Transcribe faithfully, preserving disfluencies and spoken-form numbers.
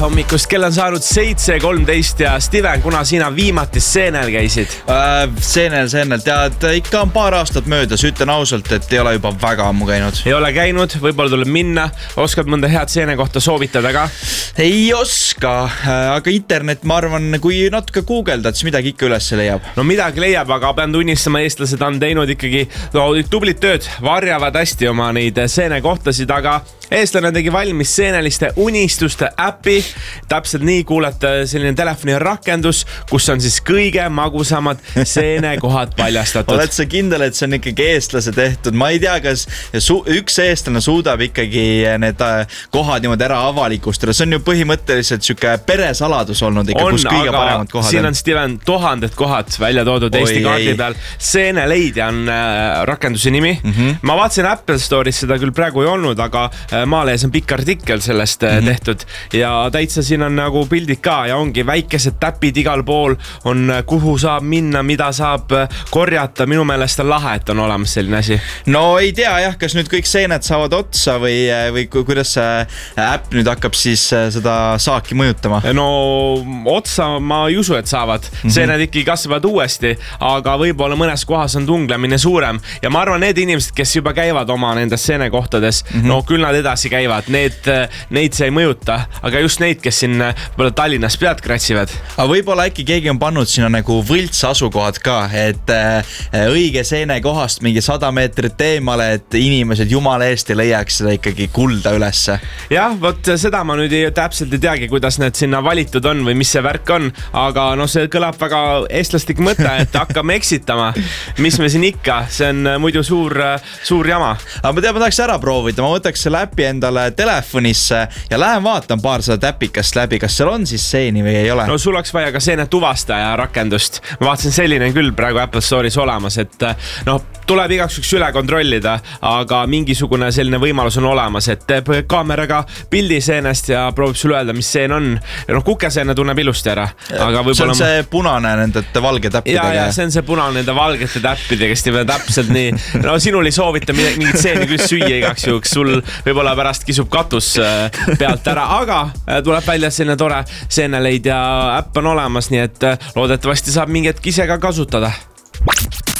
hommikust, kell on saanud seitse kolmteist ja Steven, kuna sina viimati seenel käisid? Äh, seenel, seenel, tead, ikka on paar aastat möödas, ütlen ausalt, et ei ole juba väga ammu käinud. Ei ole käinud, võib-olla tuleb minna, oskad mõnda head seene kohta soovitada ka? Ei oska, aga internet, ma arvan, kui natuke guugeldad, siis midagi ikka üles leiab. No midagi leiab, aga pean tunnistama, eestlased on teinud ikkagi no, tublit tööd, varjavad hästi oma neid seene kohtasid, aga eestlane tegi valmis seeneliste unistuste äpi. Täpselt nii kuulete selline telefoni rakendus, kus on siis kõige magusamad seenekohad paljastatud. Oled sa kindel, et see on ikkagi eestlase tehtud? Ma ei tea, kas su- üks eestlane suudab ikkagi need kohad niimoodi ära avalikustada. See on ju põhimõtteliselt süke peresaladus olnud ikka, on, kus kõige paremad kohad siin on Steven tuhanded kohad välja toodud Oi, Eesti kaardi peal. Seeneleidja on äh, rakenduse nimi. Mm-hmm. Ma vaatasin Apple Store'is seda küll praegu ei olnud, aga Maalehes on pikk artikkel sellest mm-hmm. tehtud ja täitsa siin on nagu pildid ka ja ongi väikesed täpid igal pool on, kuhu saab minna, mida saab korjata. Minu meelest on lahe, et on olemas selline asi. No ei tea jah, kas nüüd kõik seened saavad otsa või, või kuidas see äpp nüüd hakkab siis seda saaki mõjutama? No otsa ma ei usu, et saavad. Mm-hmm. Seened ikkagi kasvavad uuesti, aga võib-olla mõnes kohas on tunglemine suurem ja ma arvan, need inimesed, kes juba käivad oma nendes seenekohtades, mm-hmm. no küll nad edasi käivad, need, neid see ei mõjuta, aga just neid, kes siin võib-olla Tallinnas pead kratsivad. Aga võib-olla äkki keegi on pannud sinna nagu võlts asukohad ka, et äh, õige seene kohast mingi sada meetrit eemale, et inimesed jumala eest ei leiaks seda ikkagi kulda ülesse. Jah, võt seda ma nüüd ei, täpselt ei teagi, kuidas need sinna valitud on või mis see värk on, aga no see kõlab väga eestlastik mõte, et hakkame eksitama. Mis me siin ikka, see on muidu suur, suur jama. Aga ma tean, ma tahaks ära proovida, ma võtaks selle äpi endale telefonisse ja lähen vaatan paar seda täpikast läbi, kas seal on siis seeni või ei ole. No sul oleks vaja ka seene tuvastaja rakendust. Ma vaatasin selline küll praegu Apple Store'is olemas, et noh, tuleb igaks üks üle kontrollida, aga mingisugune selline võimalus on olemas, et teeb kaameraga pildi seenest ja proovib sulle öelda, mis seen on. Ja noh, kukeseene tunneb ilusti ära. Aga see on see punane nende valge täppidega. Ja, ja see on see punane nende valgete täppidega, kes teeb täpselt nii. No sinul ei soovita mingit seeni küll süüa igaks juhuks, sul võib-olla pärast kisub katus pealt ära, aga tuleb välja selline tore seeneleidja äpp on olemas, nii et loodetavasti saab mingi hetk ise ka kasutada.